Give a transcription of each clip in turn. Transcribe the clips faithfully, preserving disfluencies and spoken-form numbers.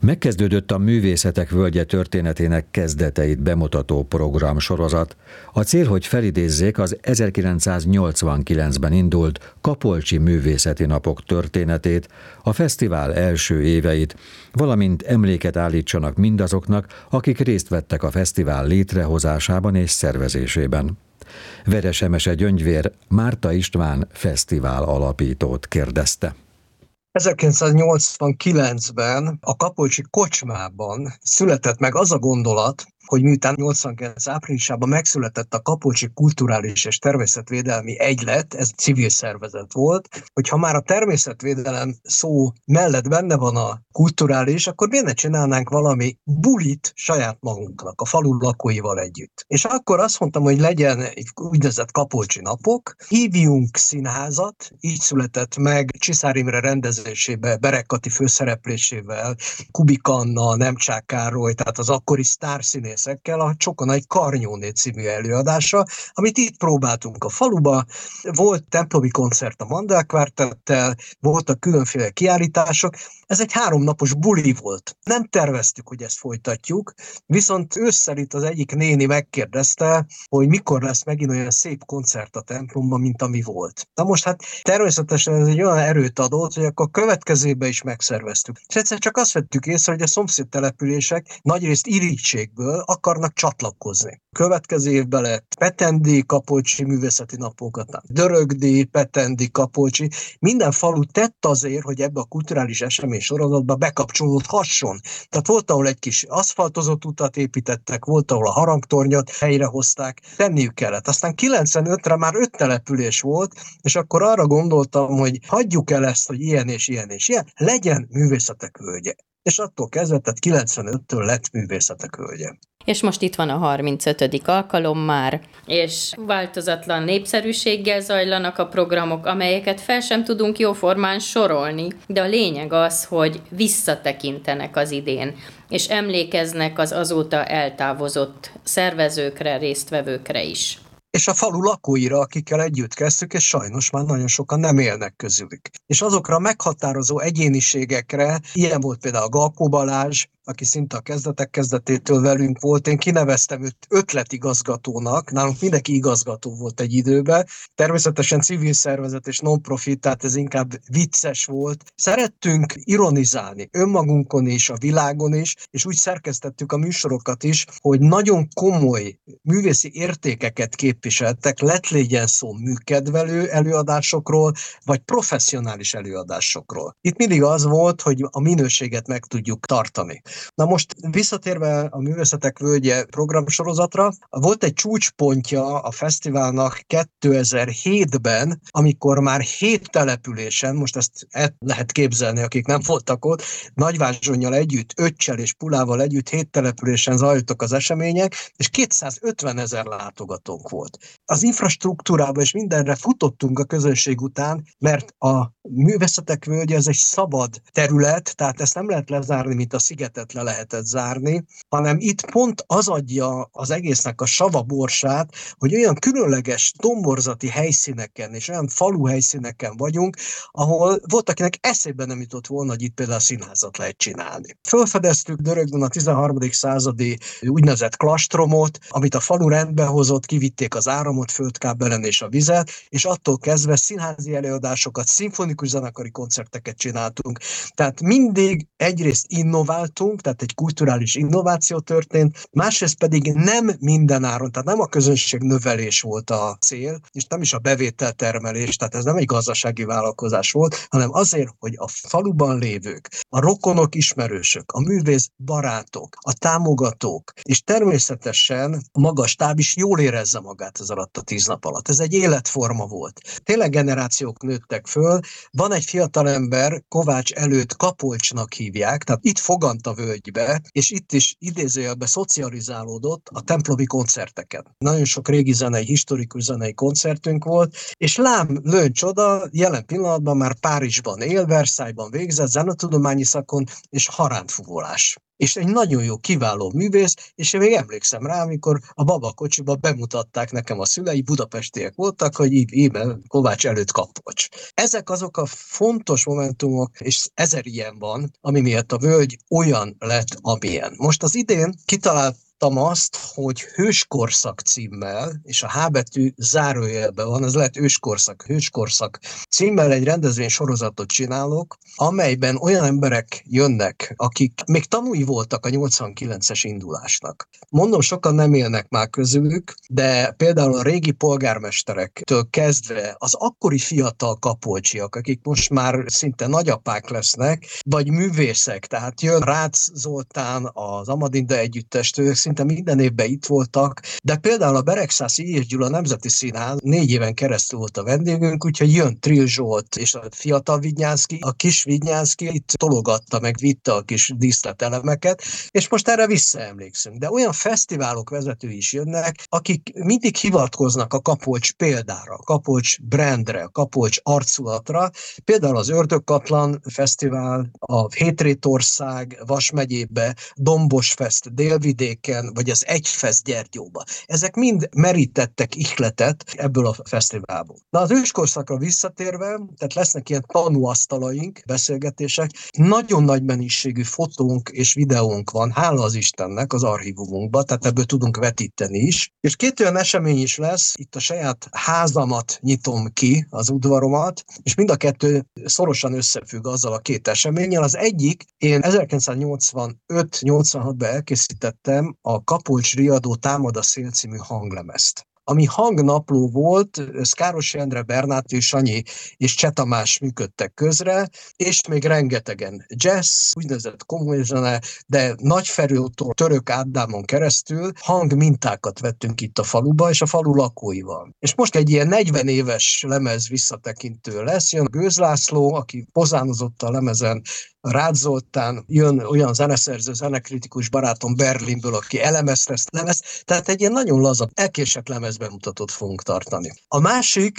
Megkezdődött a Művészetek Völgye történetének kezdeteit bemutató programsorozat. A cél, hogy felidézzék az ezerkilencszáznyolcvankilencben indult Kapolcsi Művészeti Napok történetét, a fesztivál első éveit, valamint emléket állítsanak mindazoknak, akik részt vettek a fesztivál létrehozásában és szervezésében. Veresemese Gyöngyvér Márta István fesztivál alapítót kérdezte. ezerkilencszáznyolcvankilencben a Kapolcsi Kocsmában született meg az a gondolat, hogy miután nyolcvankilenc áprilisában megszületett a Kapolcsi Kulturális és Természetvédelmi Egylet, ez civil szervezet volt, hogy ha már a természetvédelem szó mellett benne van a kulturális, akkor miért ne csinálnánk valami bulit saját magunknak, a falu lakóival együtt. És akkor azt mondtam, hogy legyen egy úgynevezett Kapolcsi Napok, hívjunk színházat, így született meg Csiszár Imre rendezésébe, Berek Kati főszereplésével, Kubik Anna, Nemcsák Károly, tehát az akkori sztárszínészekkel, a Csokonai Karnyóné című előadása, amit itt próbáltunk a faluba. Volt templomi koncert a Mandel Quartettel, voltak különféle kiállítások. Ez egy háromnapos buli volt. Nem terveztük, hogy ezt folytatjuk, viszont ősszel itt az egyik néni megkérdezte, hogy mikor lesz megint olyan szép koncert a templomban, mint ami volt. Na most hát természetesen ez egy olyan erőt adott, hogy akkor következőben is megszerveztük. És egyszer csak azt vettük észre, hogy a szomszéd települések nagyrészt irítségből akarnak csatlakozni. Következő évben lett Petendi Kapolcsi Művészeti Napokat, Dörögdi, Petendi, Kapolcsi. Minden falu tett azért, hogy ebbe a kulturális esemény sorozatba bekapcsolódhasson. Tehát volt, ahol egy kis aszfaltozott utat építettek, volt, ahol a harangtornyot helyrehozták, tenniük kellett. Aztán kilencvenötre már öt település volt, és akkor arra gondoltam, hogy hagyjuk el ezt, hogy ilyen és ilyen és ilyen, legyen Művészetek Völgye. És attól kezdve, tehát kilencvenöttől lett Művészetek Völgye. És most itt van a harmincötödik alkalom már, és változatlan népszerűséggel zajlanak a programok, amelyeket fel sem tudunk jóformán sorolni, de a lényeg az, hogy visszatekintenek az idén, és emlékeznek az azóta eltávozott szervezőkre, résztvevőkre is. És a falu lakóira, akikkel együtt kezdtük, és sajnos már nagyon sokan nem élnek közülük. És azokra a meghatározó egyéniségekre, ilyen volt például Galkó Balázs, aki szinte a kezdetek kezdetétől velünk volt. Én kineveztem őt ötletigazgatónak, nálunk mindenki igazgató volt egy időben. Természetesen civil szervezet és non-profit, tehát ez inkább vicces volt. Szerettünk ironizálni önmagunkon is, a világon is, és úgy szerkesztettük a műsorokat is, hogy nagyon komoly művészi értékeket képviseltek, lett legyen szó műkedvelő előadásokról, vagy professzionális előadásokról. Itt mindig az volt, hogy a minőséget meg tudjuk tartani. Na most visszatérve a Művészetek Völgye programsorozatra, volt egy csúcspontja a fesztiválnak kétezer-hétben, amikor már hét településen, most ezt el lehet képzelni, akik nem voltak ott, Nagyvázsonnyal együtt, Öccsel és Pulával együtt hét településen zajlottak az események, és kétszázötven ezer látogatónk volt. Az infrastruktúrába és mindenre futottunk a közönség után, mert a Művészetek Völgye ez egy szabad terület, tehát ezt nem lehet lezárni, mint a szigetet le lehetett zárni, hanem itt pont az adja az egésznek a savaborsát, hogy olyan különleges domborzati helyszíneken és olyan falu helyszíneken vagyunk, ahol volt, akinek eszébe nem jutott volna, hogy itt például színházat lehet csinálni. Fölfedeztük Dörögdön a tizenharmadik századi úgynevezett klastromot, amit a falu rendbe hozott, kivitték az áramot, földkábelen és a vizet, és attól kezdve színházi előadásokat, szimfonikus zenekari koncerteket csináltunk. Tehát mindig egyrészt innováltunk, tehát egy kulturális innováció történt, másrészt pedig nem mindenáron, tehát nem a közönség növelés volt a cél, és nem is a bevételtermelés, tehát ez nem egy gazdasági vállalkozás volt, hanem azért, hogy a faluban lévők, a rokonok, ismerősök, a művész barátok, a támogatók, és természetesen a magas stáb is jól érezze magát ez alatt a tíz nap alatt. Ez egy életforma volt. Tényleg generációk nőttek föl, van egy fiatalember, Kovács előtt Kapolcsnak hívják, tehát itt fogant a völgybe, és itt is idézőjelben szocializálódott a templomi koncerteken. Nagyon sok régi zenei, historikus zenei koncertünk volt, és lám, lőn csoda, jelen pillanatban már Párizsban él, Versailles-ban végzett zenatudományi szakon, és harántfúvolás. és egy nagyon jó, kiváló művész, és én még emlékszem rá, amikor a babakocsiba bemutatták nekem a szülei, budapestiek voltak, hogy így, íme Kovács előtt Kapocs. Ezek azok a fontos momentumok, és ezer ilyen van, ami miatt a völgy olyan lett, amilyen. Most az idén kitalált azt, hogy Hőskorszak címmel, és a H betű zárójelben van, ez lehet Őskorszak, Hőskorszak címmel egy rendezvény sorozatot csinálok, amelyben olyan emberek jönnek, akik még tanúi voltak a nyolcvankilences indulásnak. Mondom, sokan nem élnek már közülük, de például a régi polgármesterektől kezdve az akkori fiatal kapolcsiak, akik most már szinte nagyapák lesznek, vagy művészek, tehát jön Rácz Zoltán, az Amadinda együttestől, szinte minden évben itt voltak, de például a Beregszászi I. Gyula Nemzeti Színház négy éven keresztül volt a vendégünk, úgyhogy jön Trill Zsolt és a fiatal Vidnyánszky, a kis Vidnyánszky itt tologatta, meg vitte a kis díszletelemeket, és most erre visszaemlékszünk. De olyan fesztiválok vezetői is jönnek, akik mindig hivatkoznak a Kapolcs példára, a Kapolcs brandre, a Kapolcs arculatra, például az Ördögkatlan Fesztivál, a Hétrétország Vas megyébe, Dombos Fest Délvidéken, vagy az Egyfest Gyergyóba. Ezek mind merítettek ihletet ebből a fesztiválból. Na az őskorszakra visszatérve, tehát lesznek ilyen tanúasztalaink, beszélgetések, nagyon nagy mennyiségű fotónk és videónk van, hála az Istennek az archívumunkban, tehát ebből tudunk vetíteni is. És két olyan esemény is lesz, itt a saját házamat nyitom ki, az udvaromat, és mind a kettő szorosan összefügg azzal a két eseménnyel. Az egyik, én ezerkilencszáznyolcvanöt nyolcvanhatban elkészítettem a Kapolcs Riadó Támad a szél című hanglemezt, ami hangnapló volt, ez Károsi Endre, Bernáti Sanyi és Cseh Tamás működtek közre, és még rengetegen jazz, úgynevezett komoly zene, de Nagy Ferőtől Török Ádámon keresztül hangmintákat vettünk itt a faluba, és a falu lakóival. És most egy ilyen negyven éves lemez visszatekintő lesz, jön Gőz László, aki pozánozott a lemezen, Rácz Zoltán, jön olyan zeneszerző, zenekritikus barátom Berlinből, aki elemezte ezt a lemezt, tehát egy ilyen nagyon laza, elkésett lemezbemutatót fogunk tartani. A másik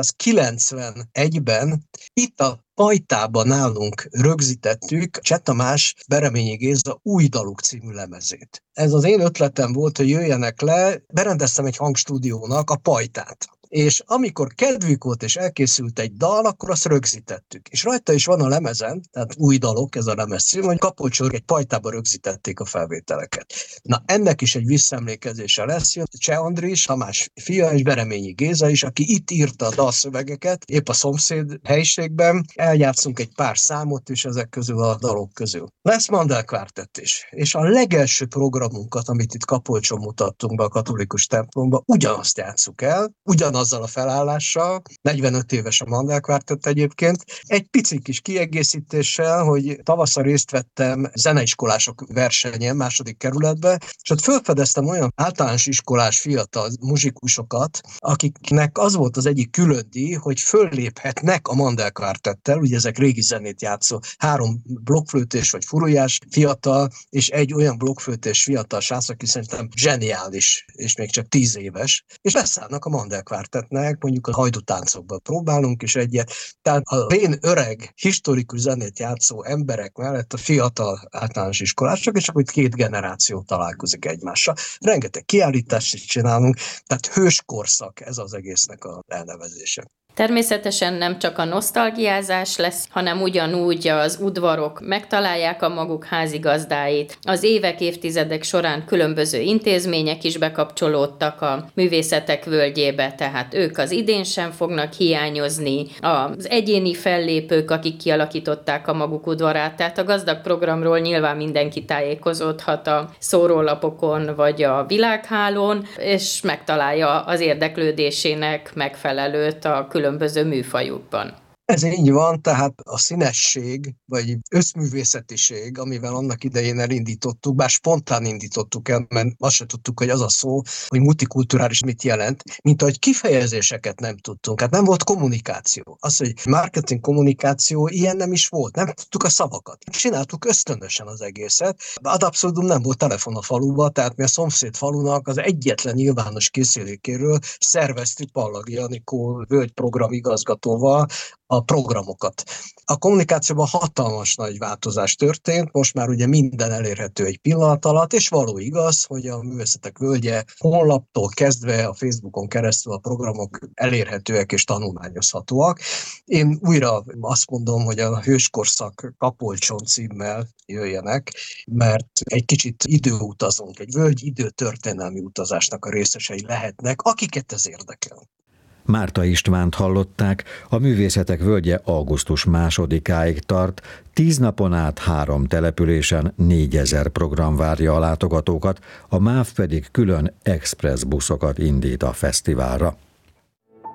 ezerkilencszázkilencvenegyben itt a Pajtában nálunk rögzítettük Cseh Tamás Bereményi Géza Új daluk című lemezét. Ez az én ötletem volt, hogy jöjjenek le, berendeztem egy hangstúdiónak a Pajtát. És amikor kedvük volt és elkészült egy dal, akkor azt rögzítettük. És rajta is van a lemezen, tehát Új dalok, ez a lemez cím, hogy Kapolcson egy Pajtába rögzítették a felvételeket. Na ennek is egy visszaemlékezése lesz, jön Cseh Andris, Tamás fia és Bereményi Géza is, aki itt írta a dalszövegeket, épp a szomszéd helyiségben, eljátszunk egy pár számot is ezek közül a dalok közül. Lesz Mandel Quartet is, és a legelső programunkat, amit itt Kapolcson mutattunk be a katolikus templomba, ugyanazt játsszuk el, ugyanazzal a felállással, negyvenöt éves a Mandel Quartet egyébként, egy pici kis kiegészítéssel, hogy tavasszal részt vettem zeneiskolások versenyen második kerületbe, és ott felfedeztem olyan általános iskolás fiatal muzsikusokat, akiknek az volt az egyik külön díj, hogy fölléphetnek a Mandel Quartettel, ugye ezek régi zenét játszó, három blokkflőtés vagy furujás fiatal, és egy olyan blokkflőtés fiatal srác, aki szerintem zseniális, és még csak tíz éves, és beszállnak a Mandel Quartetnek, mondjuk a hajdutáncokban próbálunk is egyet, tehát a vén öreg, historikus zenét játszó emberek mellett a fiatal általános iskolások, és akkor itt két generáció találkozik egymással. Rengeteg kiállítást is csinálunk, tehát hőskorszak ez az egésznek a elnevezése. Természetesen nem csak a nosztalgiázás lesz, hanem ugyanúgy az udvarok megtalálják a maguk házigazdáit. Az évek, évtizedek során különböző intézmények is bekapcsolódtak a művészetek völgyébe, tehát ők az idén sem fognak hiányozni. Az egyéni fellépők, akik kialakították a maguk udvarát, tehát a gazdag programról nyilván mindenki tájékozódhat a szórólapokon vagy a világhálón, és megtalálja az érdeklődésének megfelelőt a különböző különböző műfajukban. Ez így van, tehát a színesség, vagy összművészetiség, amivel annak idején elindítottuk, bár spontán indítottuk el, mert azt se tudtuk, hogy az a szó, hogy multikulturális mit jelent, mint ahogy kifejezéseket nem tudtunk. Hát nem volt kommunikáció. Az, hogy marketing kommunikáció, ilyen nem is volt. Nem tudtuk a szavakat. Csináltuk ösztönösen az egészet. Ad abszurdum nem volt telefon a faluba, tehát mi a szomszéd falunak az egyetlen nyilvános készülékéről szerveztük Pallagi Anikó völgyprogram igazgatóval a programokat. A kommunikációban hatalmas nagy változás történt, most már ugye minden elérhető egy pillanat alatt, és való igaz, hogy a Művészetek Völgye honlaptól kezdve a Facebookon keresztül a programok elérhetőek és tanulmányozhatóak. Én újra azt mondom, hogy a Hőskorszak Kapolcson címmel jöjjenek, mert egy kicsit időutazunk, egy völgy időtörténelmi utazásnak a részesei lehetnek, akiket ez érdekel. Márta Istvánt hallották, a Művészetek Völgye augusztus másodikáig tart, tíz napon át három településen négyezer program várja a látogatókat, a MÁV pedig külön express buszokat indít a fesztiválra.